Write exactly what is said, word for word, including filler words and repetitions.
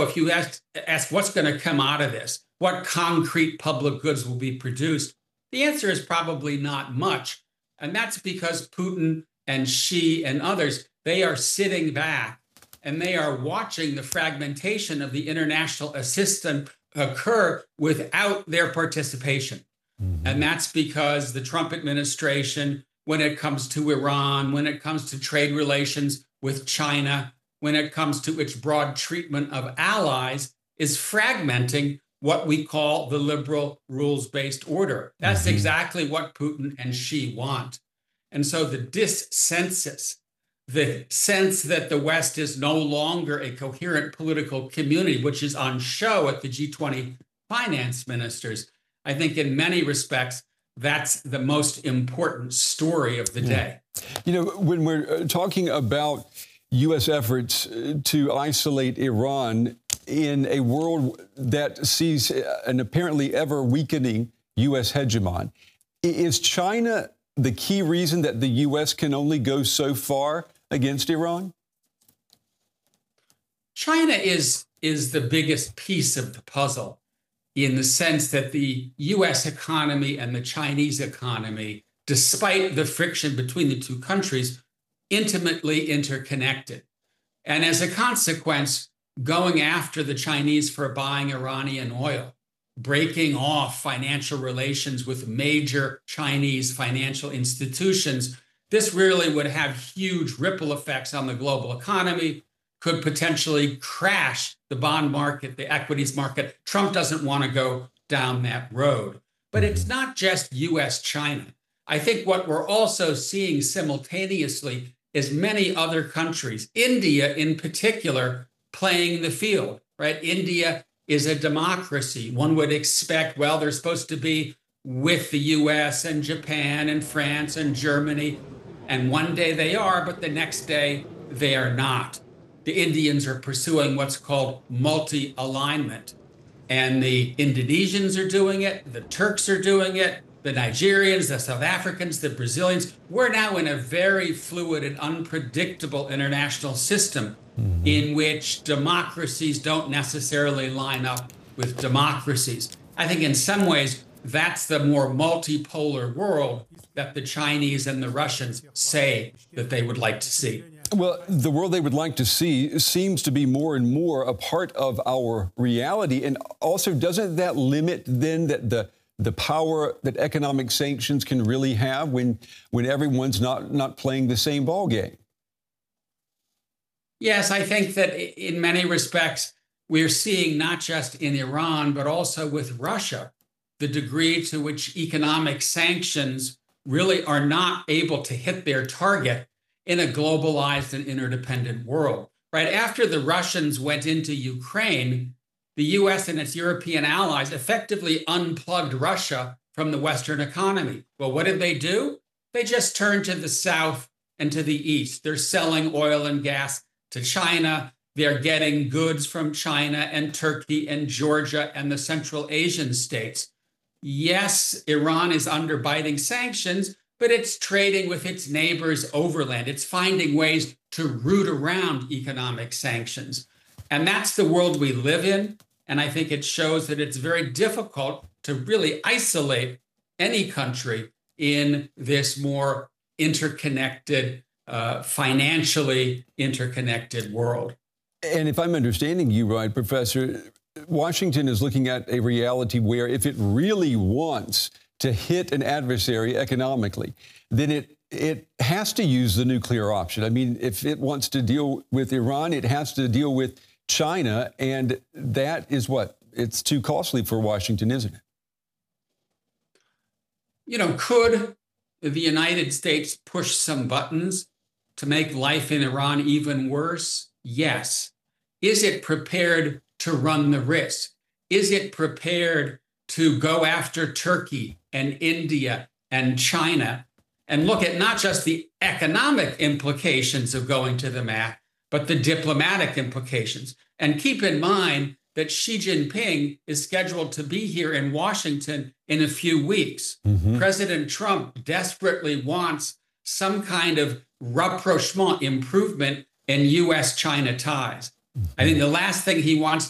so if you ask, ask what's going to come out of this, what concrete public goods will be produced, the answer is probably not much. And that's because Putin and Xi and others, they are sitting back and they are watching the fragmentation of the international system occur without their participation. Mm-hmm. And that's because the Trump administration, when it comes to Iran, when it comes to trade relations with China, when it comes to its broad treatment of allies, is fragmenting what we call the liberal rules-based order. That's mm-hmm. exactly what Putin and Xi want. And so the dissensus, the sense that the West is no longer a coherent political community, which is on show at the G twenty finance ministers, I think in many respects, that's the most important story of the day. You know, when we're talking about U S efforts to isolate Iran in a world that sees an apparently ever weakening U S hegemon, is China the key reason that the U S can only go so far against Iran? China is, is the biggest piece of the puzzle in the sense that the U S economy and the Chinese economy, despite the friction between the two countries, intimately interconnected. And as a consequence, going after the Chinese for buying Iranian oil, breaking off financial relations with major Chinese financial institutions, this really would have huge ripple effects on the global economy, could potentially crash the bond market, the equities market. Trump doesn't want to go down that road. But it's not just U S China. I think what we're also seeing simultaneously is many other countries, India in particular, playing the field, right? India is a democracy. One would expect, well, they're supposed to be with the U S and Japan and France and Germany. And one day they are, but the next day they are not. The Indians are pursuing what's called multi-alignment. And the Indonesians are doing it, the Turks are doing it, the Nigerians, the South Africans, the Brazilians. We're now in a very fluid and unpredictable international system mm-hmm. in which democracies don't necessarily line up with democracies. I think in some ways, that's the more multipolar world that the Chinese and the Russians say that they would like to see. Well, the world they would like to see seems to be more and more a part of our reality. And also, doesn't that limit then that the the power that economic sanctions can really have when when everyone's not not playing the same ball game? Yes, I think that in many respects, we're seeing not just in Iran, but also with Russia, the degree to which economic sanctions really are not able to hit their target in a globalized and interdependent world. Right after the Russians went into Ukraine, the U S and its European allies effectively unplugged Russia from the Western economy. Well, what did they do? They just turned to the south and to the east. They're selling oil and gas to China. They're getting goods from China and Turkey and Georgia and the Central Asian states. Yes, Iran is under binding sanctions, but it's trading with its neighbors overland. It's finding ways to root around economic sanctions. And that's the world we live in. And I think it shows that it's very difficult to really isolate any country in this more interconnected, uh, financially interconnected world. And if I'm understanding you right, Professor, Washington is looking at a reality where if it really wants to hit an adversary economically, then it it has to use the nuclear option. I mean, if it wants to deal with Iran, it has to deal with China, and that is what? It's too costly for Washington, isn't it? You know, could the United States push some buttons to make life in Iran even worse? Yes. Is it prepared to run the risk? Is it prepared to go after Turkey and India and China and look at not just the economic implications of going to the mat, but the diplomatic implications? And keep in mind that Xi Jinping is scheduled to be here in Washington in a few weeks. Mm-hmm. President Trump desperately wants some kind of rapprochement, improvement in U S China ties. Mm-hmm. I think the last thing he wants